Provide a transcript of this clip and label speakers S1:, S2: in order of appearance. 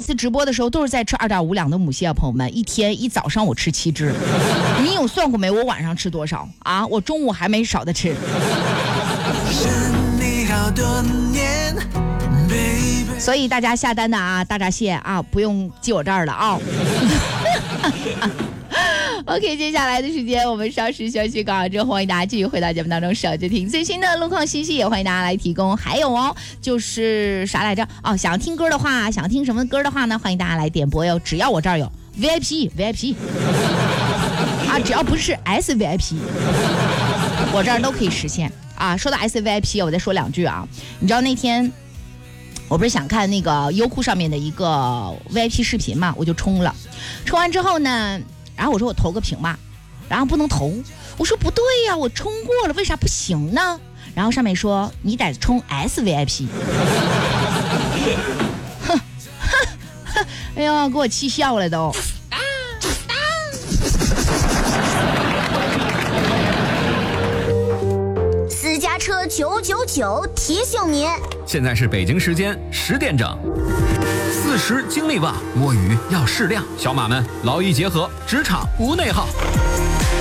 S1: 次直播的时候都是在吃2.5两的母蟹啊，朋友们，一天一早上我吃7只，你有算过没？我晚上吃多少啊？我中午还没少的吃。所以大家下单的啊，大闸蟹啊，不用记我这儿了啊。OK， 接下来的时间我们稍事休息广告之后，欢迎大家继续回到节目当中，守着听最新的路况信息，也欢迎大家来提供。还有哦，就是啥来着？哦，想要听歌的话，想听什么歌的话呢？欢迎大家来点播哟，只要我这儿有 VIP 啊，只要不是 SVIP， 我这儿都可以实现啊。说到 SVIP， 我再说2句啊。你知道那天我不是想看那个优酷上面的一个 VIP 视频嘛，我就充了，充完之后呢，然后我说我投个屏吧，然后不能投，我说不对呀，我充过了，为啥不行呢？然后上面说你得充 SVIP， 哼，哎呀，给我气笑了都。
S2: 私家车999提醒您，
S3: 现在是北京时间10点整。40精力旺，摸鱼要适量，小马们劳逸结合，职场无内耗。